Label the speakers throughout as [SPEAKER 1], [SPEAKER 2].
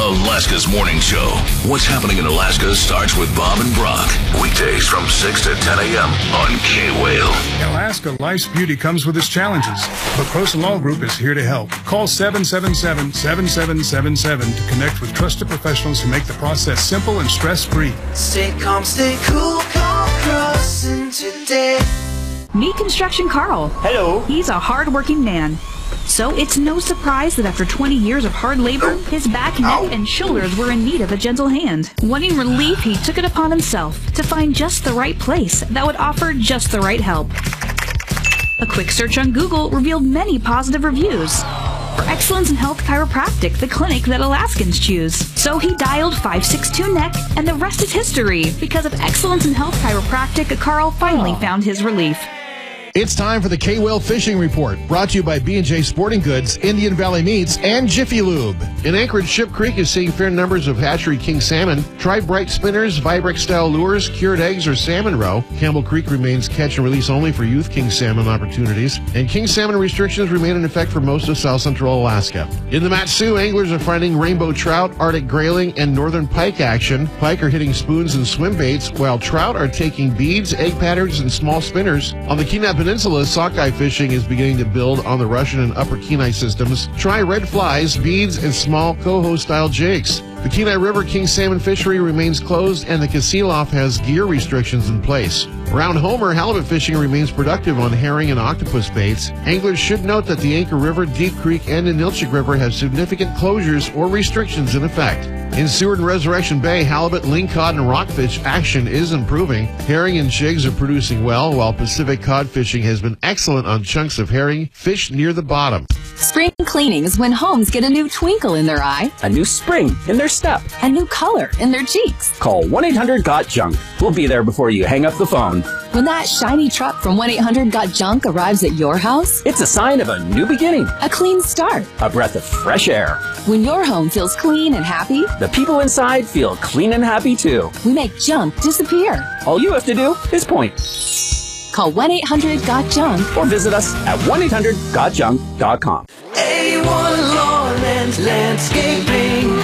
[SPEAKER 1] Alaska's Morning Show. What's happening in Alaska starts with Bob and Brock. Weekdays from 6 to 10 a.m. on K-Whale.
[SPEAKER 2] In Alaska, life's beauty comes with its challenges, but Croson Law Group is here to help. Call 777-7777 to connect with trusted professionals who make the process simple and stress-free.
[SPEAKER 3] Stay calm, stay cool, call Croson today.
[SPEAKER 4] Meet Construction Carl.
[SPEAKER 5] Hello.
[SPEAKER 4] He's a hard-working man. So it's no surprise that after 20 years of hard labor, his back, neck, and shoulders were in need of a gentle hand. Wanting relief, he took it upon himself to find just the right place that would offer just the right help. A quick search on Google revealed many positive reviews for Excellence in Health Chiropractic, the clinic that Alaskans choose. So he dialed 562-NECK, and the rest is history. Because of Excellence in Health Chiropractic, Carl finally found his relief.
[SPEAKER 6] It's time for the K-Whale Fishing Report, brought to you by B&J Sporting Goods, Indian Valley Meats, and Jiffy Lube. In Anchorage, Ship Creek is seeing fair numbers of hatchery king salmon. Try Bright Spinners, Vibrex-style lures, cured eggs, or salmon roe. Campbell Creek remains catch and release only for youth king salmon opportunities. And king salmon restrictions remain in effect for most of south central Alaska. In the Mat-Su, anglers are finding rainbow trout, Arctic grayling, and northern pike action. Pike are hitting spoons and swim baits, while trout are taking beads, egg patterns, and small spinners. On the Kenai Peninsula, sockeye fishing is beginning to build on the Russian and Upper Kenai systems. Try red flies, beads, and small coho-style jigs. The Kenai River king salmon fishery remains closed, and the Kasilof has gear restrictions in place. Around Homer, halibut fishing remains productive on herring and octopus baits. Anglers should note that the Anchor River, Deep Creek, and Ninilchik River have significant closures or restrictions in effect. In Seward and Resurrection Bay, halibut, lingcod, and rockfish action is improving. Herring and jigs are producing well, while Pacific cod fishing has been excellent on chunks of herring fished near the bottom.
[SPEAKER 7] Spring cleaning is when homes get a new twinkle in their eye,
[SPEAKER 5] A new spring in their step.
[SPEAKER 7] a new color in their cheeks.
[SPEAKER 5] Call 1-800-GOT-JUNK. We'll be there before you hang up the phone.
[SPEAKER 7] When that shiny truck from 1-800-GOT-JUNK arrives at your house,
[SPEAKER 5] It's a sign of a new beginning,
[SPEAKER 7] a clean start.
[SPEAKER 5] a breath of fresh air.
[SPEAKER 7] When your home feels clean and happy,
[SPEAKER 5] The people inside feel clean and happy too.
[SPEAKER 7] we make junk disappear.
[SPEAKER 5] All you have to do is point
[SPEAKER 7] Call 1-800-GOT-JUNK.
[SPEAKER 5] or visit us at 1-800-GOTJUNK.com.
[SPEAKER 3] A1 Lawn and Landscaping.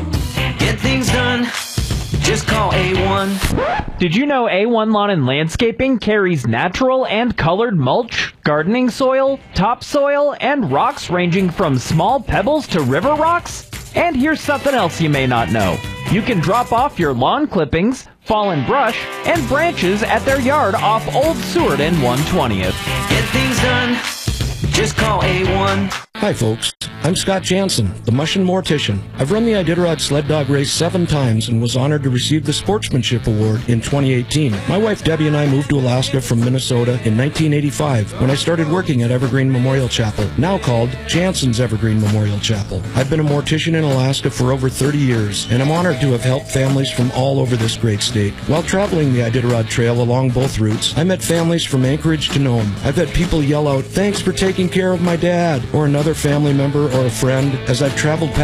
[SPEAKER 3] Get things done. Just call A1.
[SPEAKER 8] Did you know A1 Lawn and Landscaping carries natural and colored mulch, gardening soil, topsoil, and rocks ranging from small pebbles to river rocks? And here's something else you may not know. You can drop off your lawn clippings, fallen brush, and branches at their yard off Old Seward and 120th.
[SPEAKER 3] Get things done. Just call A1.
[SPEAKER 9] Hi folks, I'm Scott Jansen, the Mushin Mortician. I've run the Iditarod sled dog race 7 times and was honored to receive the Sportsmanship Award in 2018. My wife Debbie and I moved to Alaska from Minnesota in 1985 when I started working at Evergreen Memorial Chapel, now called Jansen's Evergreen Memorial Chapel. I've been a mortician in Alaska for over 30 years, and I'm honored to have helped families from all over this great state. While traveling the Iditarod Trail along both routes, I met families from Anchorage to Nome. I've had people yell out, "Thanks for taking care of my dad," or another family member or a friend as I've traveled past